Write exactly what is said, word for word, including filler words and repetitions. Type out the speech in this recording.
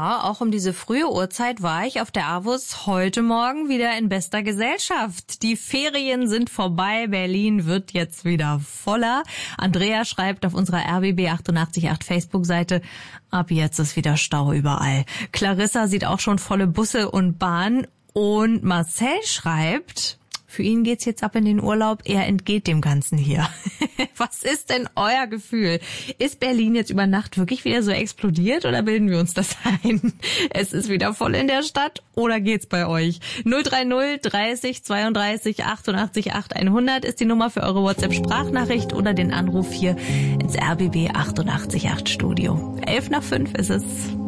Ja, auch um diese frühe Uhrzeit war ich auf der A W U S heute Morgen wieder in bester Gesellschaft. Die Ferien sind vorbei, Berlin wird jetzt wieder voller. Andrea schreibt auf unserer R B B achtundachtzig Komma acht Facebook-Seite, ab jetzt ist wieder Stau überall. Clarissa sieht auch schon volle Busse und Bahn. Und Marcel schreibt, für ihn geht's jetzt ab in den Urlaub, er entgeht dem Ganzen hier. Was ist denn euer Gefühl? Ist Berlin jetzt über Nacht wirklich wieder so explodiert oder bilden wir uns das ein? Es ist wieder voll in der Stadt oder geht's bei euch? null drei null dreißig zweiunddreißig achtundachtzig acht hundert ist die Nummer für eure WhatsApp-Sprachnachricht oder den Anruf hier ins R B B achtundachtzig Komma acht Studio. Elf nach fünf ist es.